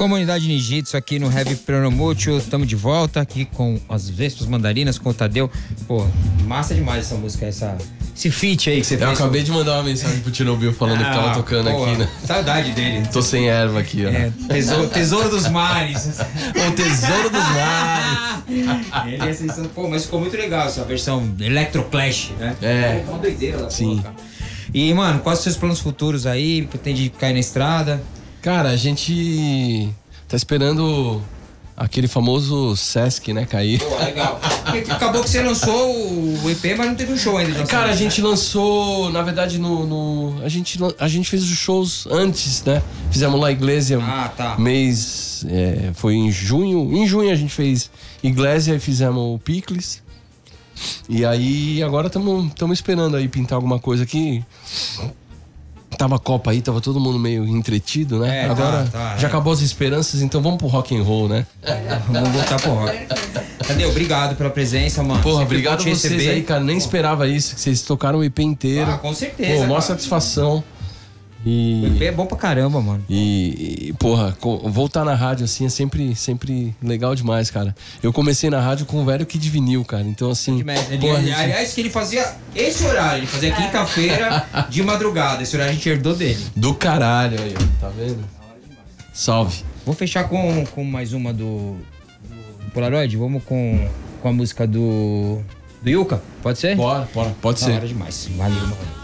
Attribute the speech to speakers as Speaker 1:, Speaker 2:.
Speaker 1: Comunidade Ninjitsu aqui no Heavy Pronomútil. Estamos de volta aqui com as Vespas Mandarinas, com o Tadeu. Pô, massa demais essa música, esse feat aí que você fez.
Speaker 2: Eu acabei de mandar uma mensagem pro Tinobil falando que tava tocando aqui, né?
Speaker 1: Saudade dele.
Speaker 2: Tô sem erva aqui, ó.
Speaker 1: Tesouro dos mares.
Speaker 2: O Tesouro dos Mares.
Speaker 1: Ele é sensacional. Pô, mas ficou muito legal essa versão Electroclash, né?
Speaker 2: É.
Speaker 1: Uma doideira lá.
Speaker 2: Sim.
Speaker 1: E, mano, quais os seus planos futuros aí? Pretende cair na estrada?
Speaker 2: Cara, a gente tá esperando aquele famoso Sesc, né, cair.
Speaker 1: Pô, legal. Porque acabou que você lançou o EP, mas não teve um show ainda.
Speaker 2: Cara, a gente lançou, na verdade, a gente fez os shows antes, né? Fizemos La Iglesia.
Speaker 1: Tá.
Speaker 2: Mês. Foi em junho. Em junho a gente fez Iglesia e fizemos o Picles. E aí agora estamos esperando aí pintar alguma coisa aqui. Tava a Copa aí, tava todo mundo meio entretido, né? Agora já acabou as esperanças, então vamos pro rock and roll, né?
Speaker 1: Vamos voltar pro rock. Tadeu, obrigado pela presença, mano.
Speaker 2: Porra, obrigado a vocês
Speaker 1: receber
Speaker 2: aí, cara. Nem esperava isso, que vocês tocaram o EP inteiro.
Speaker 1: Com certeza.
Speaker 2: Pô, maior satisfação.
Speaker 1: O EP é bom pra caramba, mano.
Speaker 2: Porra, voltar na rádio assim é sempre legal demais, cara. Eu comecei na rádio com o velho Kid Vinil, cara. Então, assim.
Speaker 1: Aliás, que ele fazia esse horário, ele fazia quinta-feira de madrugada. Esse horário a gente herdou dele.
Speaker 2: Do caralho aí, ó. Tá vendo? Salve.
Speaker 1: Vou fechar com mais uma do Polaroid. Vamos com a música do Yuka. Pode ser?
Speaker 2: Pode ser.
Speaker 1: Da hora demais. Valeu, mano.